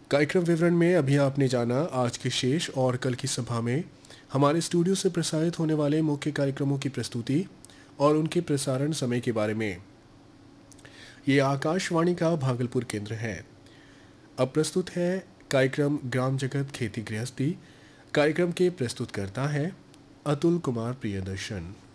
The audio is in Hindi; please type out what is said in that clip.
कार्यक्रम विवरण में अभी आपने जाना आज के शेष और कल की सभा में हमारे स्टूडियो से प्रसारित होने वाले मुख्य कार्यक्रमों की प्रस्तुति और उनके प्रसारण समय के बारे में। ये आकाशवाणी का भागलपुर केंद्र है। अब प्रस्तुत है कार्यक्रम ग्राम जगत खेती गृहस्थी। कार्यक्रम के प्रस्तुतकर्ता हैं अतुल कुमार प्रियदर्शन।